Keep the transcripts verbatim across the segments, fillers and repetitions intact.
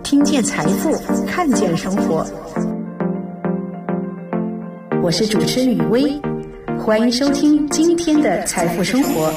听见财富，看见生活。我是主持人雨薇，欢迎收听今天的财富生活。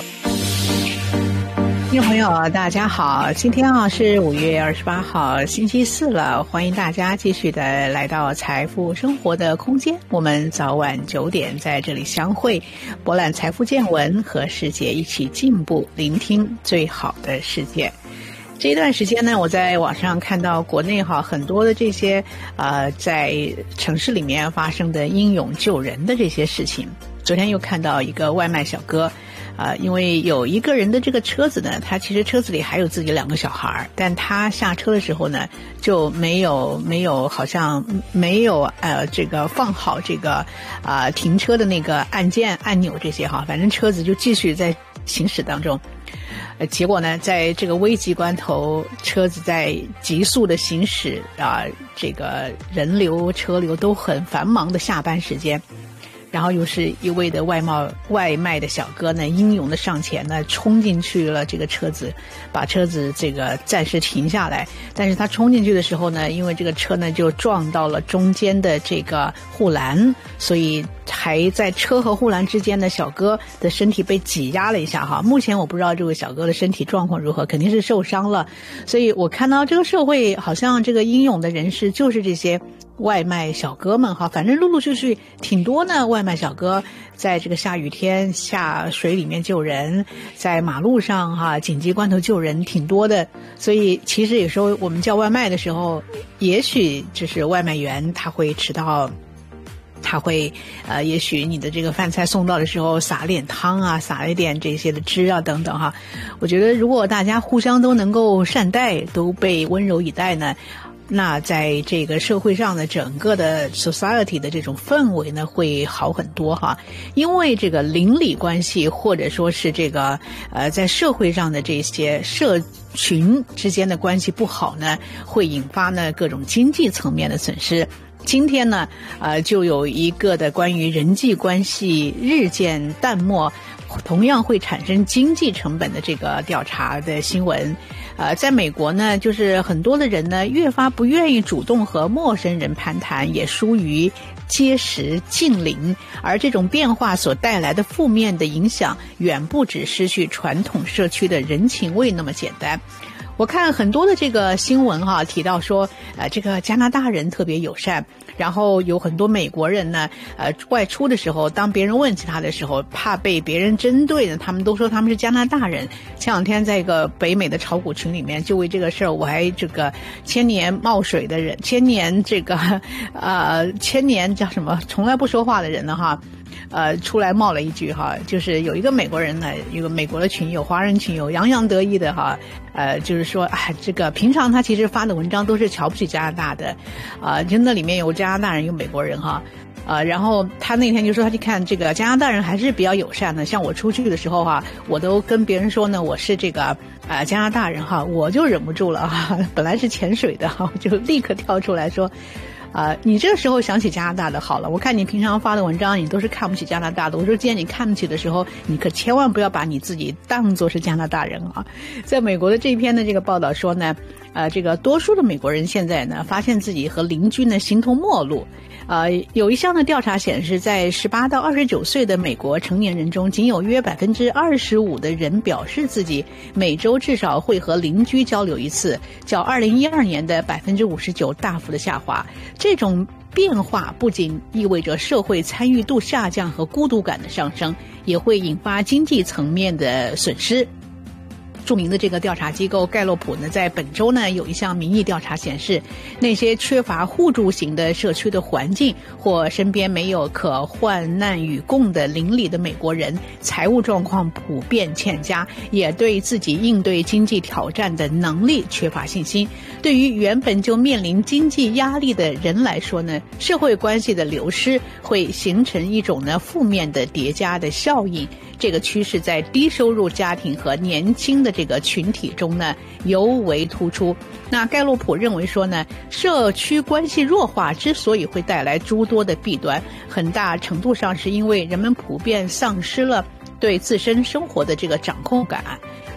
听众朋友大家好，今天啊是五月二十八号星期四了，欢迎大家继续的来到财富生活的空间，我们早晚九点在这里相会，博览财富见闻，和世界一起进步，聆听最好的世界。这一段时间呢，我在网上看到国内哈很多的这些呃在城市里面发生的英勇救人的这些事情。昨天又看到一个外卖小哥，呃，因为有一个人的这个车子呢，他其实车子里还有自己两个小孩，但他下车的时候呢，就没有没有好像没有呃这个放好这个啊、呃、停车的那个按键按钮这些哈，反正车子就继续在行驶当中。呃，结果呢，在这个危急关头，车子在急速的行驶啊、呃，这个人流车流都很繁忙的下班时间。然后又是一位的外贸外卖的小哥呢，英勇的上前呢，冲进去了这个车子，把车子这个暂时停下来。但是他冲进去的时候呢，因为这个车呢就撞到了中间的这个护栏，所以还在车和护栏之间的小哥的身体被挤压了一下哈。目前我不知道这位小哥的身体状况如何，肯定是受伤了。所以我看到这个社会好像这个英勇的人士就是这些外卖小哥们哈，反正陆陆续续挺多呢。外卖小哥在这个下雨天下水里面救人，在马路上哈紧急关头救人挺多的。所以其实有时候我们叫外卖的时候，也许就是外卖员他会迟到，他会呃，也许你的这个饭菜送到的时候撒点汤啊，撒一点这些的汁啊等等哈。我觉得如果大家互相都能够善待，都被温柔以待呢，那在这个社会上的整个的 society 的这种氛围呢会好很多哈。因为这个邻里关系或者说是这个呃在社会上的这些社群之间的关系不好呢，会引发呢各种经济层面的损失。今天呢呃就有一个的关于人际关系日渐淡漠，同样会产生经济成本的这个调查的新闻。呃，在美国呢，就是很多的人呢越发不愿意主动和陌生人攀谈，也疏于结识近邻，而这种变化所带来的负面的影响，远不止失去传统社区的人情味那么简单。我看很多的这个新闻哈、啊，提到说，呃，这个加拿大人特别友善，然后有很多美国人呢，呃，外出的时候，当别人问起他的时候，怕被别人针对呢，他们都说他们是加拿大人。前两天在一个北美的炒股群里面，就为这个事儿，我还这个千年冒水的人，千年这个呃，千年叫什么，从来不说话的人呢哈。呃，出来冒了一句哈，就是有一个美国人呢，一个美国的群友、华人群友，洋洋得意的哈，呃，就是说，哎，这个平常他其实发的文章都是瞧不起加拿大的，啊、呃，就那里面有加拿大人，有美国人哈，呃，然后他那天就说他去看这个加拿大人还是比较友善的，像我出去的时候哈，我都跟别人说呢，我是这个啊、呃、加拿大人哈，我就忍不住了哈，本来是潜水的哈，就立刻跳出来说。啊、呃，你这个时候想起加拿大的好了，我看你平常发的文章你都是看不起加拿大的，我说既然你看不起的时候，你可千万不要把你自己当作是加拿大人啊。在美国的这篇的这个报道说呢，呃，这个多数的美国人现在呢发现自己和邻居呢形同陌路。呃，有一项的调查显示，在十八到二十九岁的美国成年人中，仅有约百分之二十五的人表示自己每周至少会和邻居交流一次，较二零一二年的百分之五十九大幅的下滑。这种变化不仅意味着社会参与度下降和孤独感的上升，也会引发经济层面的损失。著名的这个调查机构盖洛普呢，在本周呢有一项民意调查显示，那些缺乏互助型的社区的环境或身边没有可患难与共的邻里的美国人，财务状况普遍欠佳，也对自己应对经济挑战的能力缺乏信心。对于原本就面临经济压力的人来说呢，社会关系的流失会形成一种呢负面的叠加的效应。这个趋势在低收入家庭和年轻的这个群体中呢尤为突出。那盖洛普认为说呢，社区关系弱化之所以会带来诸多的弊端，很大程度上是因为人们普遍丧失了对自身生活的这个掌控感。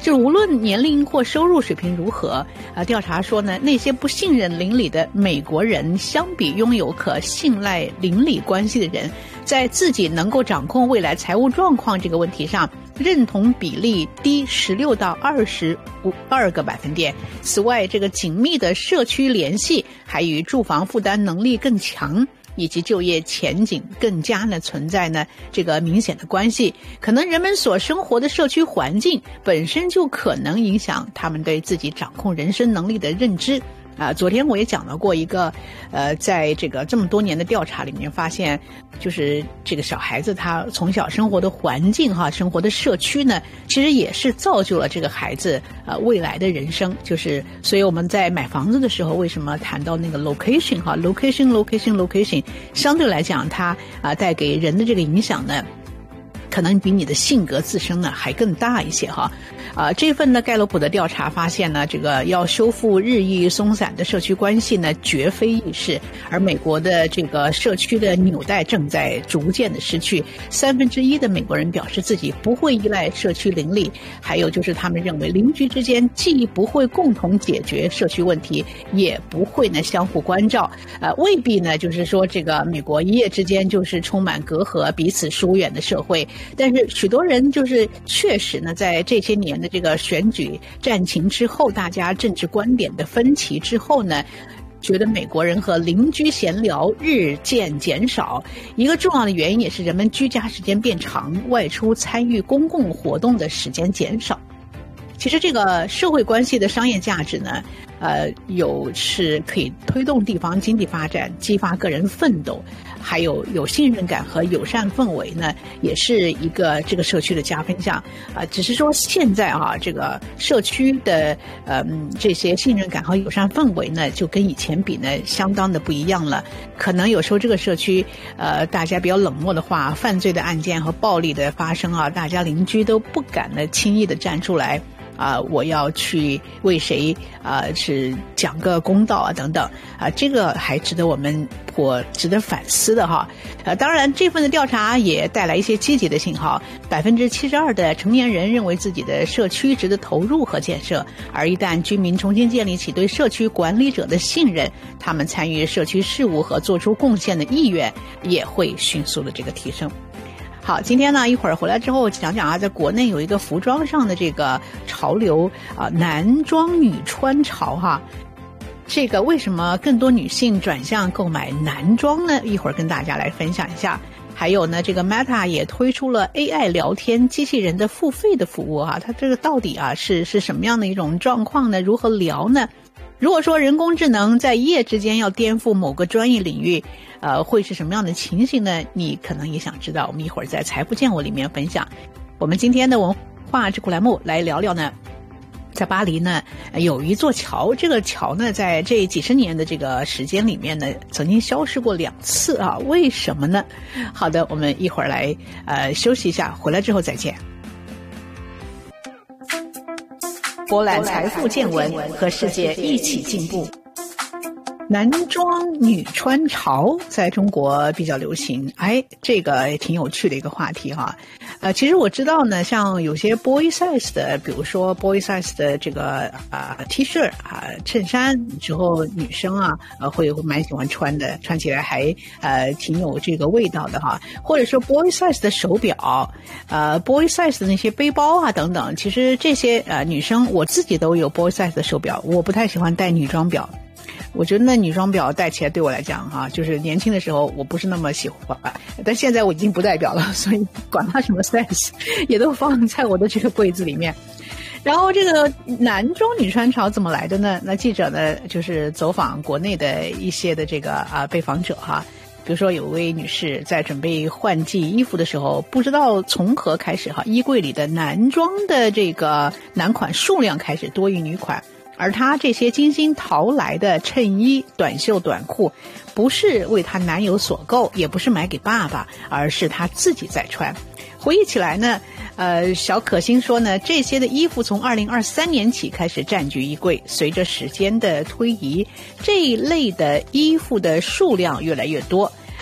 就是无论年龄或收入水平如何，啊，调查说呢，那些不信任邻里的美国人，相比拥有可信赖邻里关系的人，在自己能够掌控未来财务状况这个问题上，认同比例低十六到二十五二个百分点。此外，这个紧密的社区联系还与住房负担能力更强以及就业前景更加呢存在呢这个明显的关系。可能人们所生活的社区环境本身就可能影响他们对自己掌控人生能力的认知。啊，昨天我也讲到过一个，呃，在这个这么多年的调查里面发现，就是这个小孩子他从小生活的环境哈，生活的社区呢，其实也是造就了这个孩子呃未来的人生。就是所以我们在买房子的时候，为什么谈到那个 location 哈 ，location location location， 相对来讲它啊、呃、带给人的这个影响呢，可能比你的性格自身呢还更大一些哈。啊、呃，这份呢盖洛普的调查发现呢，这个要修复日益松散的社区关系呢，绝非易事。而美国的这个社区的纽带正在逐渐的失去。三分之一的美国人表示自己不会依赖社区邻里，还有就是他们认为邻居之间既不会共同解决社区问题，也不会呢相互关照。呃，未必呢就是说这个美国一夜之间就是充满隔阂、彼此疏远的社会。但是许多人就是确实呢，在这些年的这个选举战情之后，大家政治观点的分歧之后呢，觉得美国人和邻居闲聊日渐减少。一个重要的原因也是人们居家时间变长，外出参与公共活动的时间减少。其实这个社会关系的商业价值呢，呃，有是可以推动地方经济发展，激发个人奋斗，还有有信任感和友善氛围呢，也是一个这个社区的加分项啊、呃。只是说现在啊，这个社区的嗯这些信任感和友善氛围呢，就跟以前比呢，相当的不一样了。可能有时候这个社区呃大家比较冷漠的话，犯罪的案件和暴力的发生啊，大家邻居都不敢呢轻易的站出来。啊、呃，我要去为谁啊、呃、是讲个公道啊等等啊、呃，这个还值得我们颇值得反思的哈。呃，当然这份的调查也带来一些积极的信号，百分之七十二的成年人认为自己的社区值得投入和建设，而一旦居民重新建立起对社区管理者的信任，他们参与社区事务和做出贡献的意愿也会迅速的这个提升。好，今天呢一会儿回来之后讲讲啊，在国内有一个服装上的这个潮流啊，男装女穿潮哈。这个为什么更多女性转向购买男装呢？一会儿跟大家来分享一下。还有呢，这个 Meta 也推出了 A I 聊天机器人的付费的服务哈，它这个到底啊是是什么样的一种状况呢？如何聊呢？如果说人工智能在一夜之间要颠覆某个专业领域，呃，会是什么样的情形呢？你可能也想知道。我们一会儿在财富见我里面分享。我们今天的文化智库栏目来聊聊呢，在巴黎呢有一座桥，这个桥呢在这几十年的这个时间里面呢，曾经消失过两次啊，为什么呢？好的，我们一会儿来呃休息一下，回来之后再见。博览财富见闻，和世界一起进步。男装女穿潮在中国比较流行，哎，这个也挺有趣的一个话题哈。呃，其实我知道呢，像有些 boy size 的，比如说 boy size 的这个啊、呃、T 恤啊、呃、衬衫，之后女生啊呃会会蛮喜欢穿的，穿起来还呃挺有这个味道的哈。或者说 boy size 的手表，呃 boy size 的那些背包啊等等，其实这些呃女生我自己都有 boy size 的手表，我不太喜欢戴女装表。我觉得那女装表戴起来对我来讲哈、啊，就是年轻的时候我不是那么喜欢，但现在我已经不戴表了，所以管它什么 size 也都放在我的这个柜子里面。然后这个男装女穿潮怎么来的呢？那记者呢就是走访国内的一些的这个啊被访者哈，比如说有位女士在准备换季衣服的时候，不知道从何开始哈，衣柜里的男装的这个男款数量开始多于女款。而她这些精心淘来的衬衣、短袖、短裤，不是为她男友所购，也不是买给爸爸，而是她自己在穿。回忆起来呢，呃，小可心说呢，这些的衣服从二零二三年起开始占据衣柜，随着时间的推移，这一类的衣服的数量越来越多。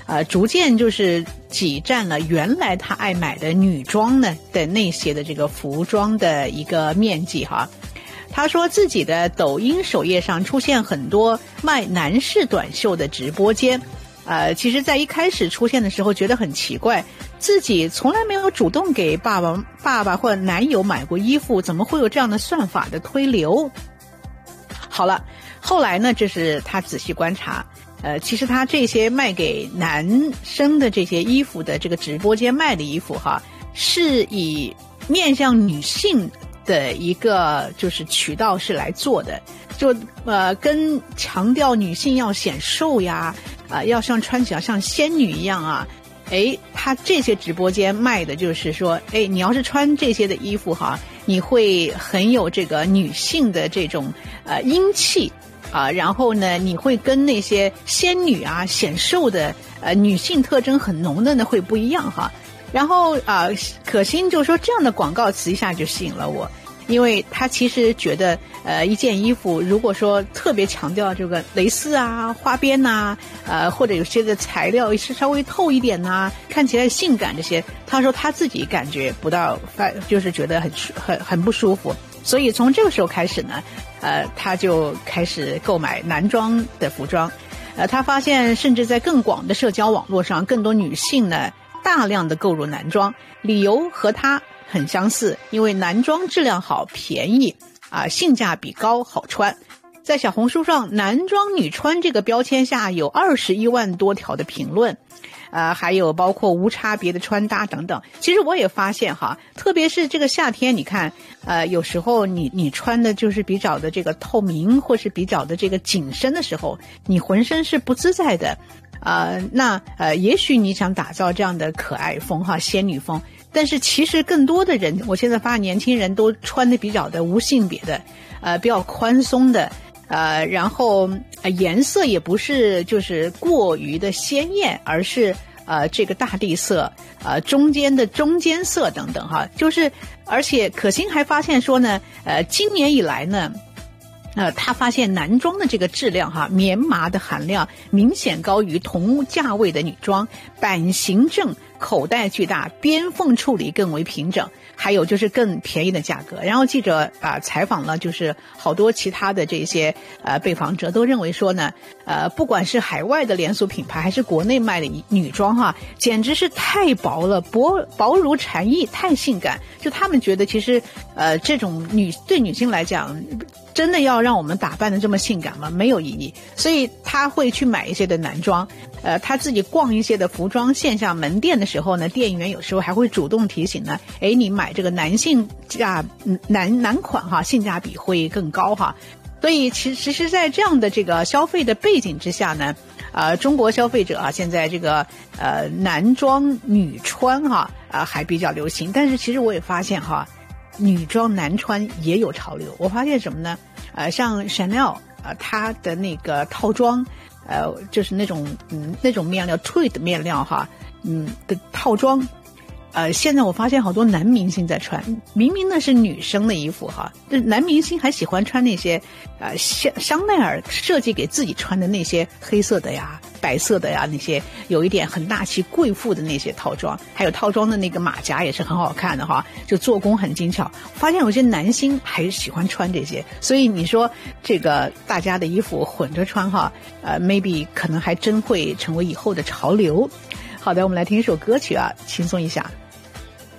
呃，逐渐就是挤占了原来他爱买的女装呢的那些的这个服装的一个面积哈。他说自己的抖音首页上出现很多卖男士短袖的直播间，呃，其实在一开始出现的时候觉得很奇怪，自己从来没有主动给爸爸爸爸或者男友买过衣服，怎么会有这样的算法的推流？好了，后来呢，这是他仔细观察，呃，其实他这些卖给男生的这些衣服的这个直播间卖的衣服哈，是以面向女性的一个就是渠道是来做的，就呃跟强调女性要显瘦呀，啊、呃、要像穿起来像仙女一样啊，哎，他这些直播间卖的就是说，哎，你要是穿这些的衣服哈，你会很有这个女性的这种呃英气啊，然后呢，你会跟那些仙女啊显瘦的呃女性特征很浓的呢会不一样哈。然后啊、呃，可心就说这样的广告词一下就吸引了我，因为他其实觉得呃一件衣服如果说特别强调这个蕾丝啊、花边呐、啊，呃或者有些的材料是稍微透一点呐、啊，看起来性感这些，他说他自己感觉不到，就是觉得很很很不舒服。所以从这个时候开始呢，呃他就开始购买男装的服装。呃他发现甚至在更广的社交网络上，更多女性呢大量的购入男装，理由和他很相似，因为男装质量好、便宜啊，性价比高、好穿。在小红书上，男装女穿这个标签下有二十一万多条的评论，呃，还有包括无差别的穿搭等等。其实我也发现哈，特别是这个夏天，你看，呃，有时候你你穿的就是比较的这个透明，或是比较的这个紧身的时候，你浑身是不自在的。呃，那呃，也许你想打造这样的可爱风哈，仙女风，但是其实更多的人，我现在发现年轻人都穿的比较的无性别的，呃，比较宽松的，呃，然后、呃、颜色也不是就是过于的鲜艳，而是呃这个大地色，呃中间的中间色等等哈，就是而且可心还发现说呢，呃，今年以来呢。呃，他发现男装的这个质量哈，棉麻的含量明显高于同价位的女装，版型正，口袋巨大，边缝处理更为平整，还有就是更便宜的价格。然后记者啊、呃、采访了就是好多其他的这些呃被访者，都认为说呢，呃不管是海外的连锁品牌还是国内卖的女装哈，简直是太薄了，薄薄如蝉翼，太性感。就他们觉得其实呃这种女对女性来讲，真的要让我们打扮的这么性感吗？没有意义。所以他会去买一些的男装，呃，他自己逛一些的服装线下门店的时候呢，店员有时候还会主动提醒呢，哎，你买这个男性价男男款哈，性价比会更高哈。所以其实是在这样的这个消费的背景之下呢，呃，中国消费者啊，现在这个呃男装女穿哈啊、呃、还比较流行，但是其实我也发现哈。女装男穿也有潮流，我发现什么呢？呃，像 Chanel 呃，它的那个套装，呃，就是那种嗯那种面料 tweed 面料哈，嗯的套装，呃，现在我发现好多男明星在穿，明明那是女生的衣服哈，这男明星还喜欢穿那些呃香香奈儿设计给自己穿的那些黑色的呀。白色的呀，那些有一点很大气贵妇的那些套装，还有套装的那个马甲也是很好看的哈，就做工很精巧。发现有些男星还是喜欢穿这些，所以你说这个大家的衣服混着穿哈，呃 maybe 可能还真会成为以后的潮流。好的，我们来听一首歌曲啊，轻松一下。